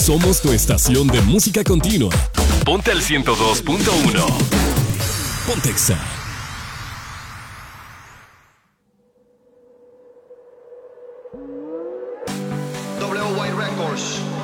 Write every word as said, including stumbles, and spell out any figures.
Somos tu estación de música continua. Ponte al ciento dos punto uno. Pontexa. W Y Records.